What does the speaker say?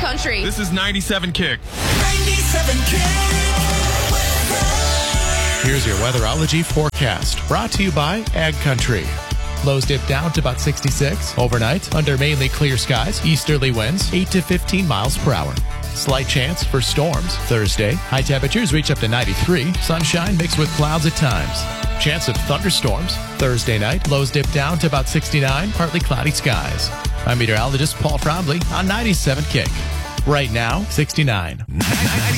Country. This is 97 Kick. 97 Here's your weatherology forecast, brought to you by Ag Country. Lows dip down to about 66. Overnight, under mainly clear skies, easterly winds 8 to 15 miles per hour. Slight chance for storms. Thursday, high temperatures reach up to 93. Sunshine mixed with clouds at times. Chance of thunderstorms. Thursday night, lows dip down to about 69. Partly cloudy skies. I'm meteorologist Paul Frombley on 97 Kick. Right now, 69.